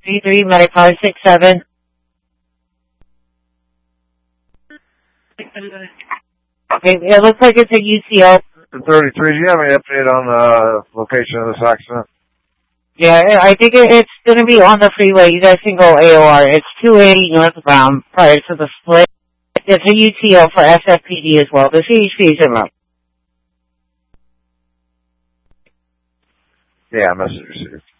33, medic 567. Okay, it looks like it's a UCO. 33, do you have any update on the location of this accident? Yeah, I think it's going to be on the freeway. You guys can go AOR. It's 280 northbound prior to the split. It's a UTO for SFPD as well. The CHP is in route. Yeah, message received.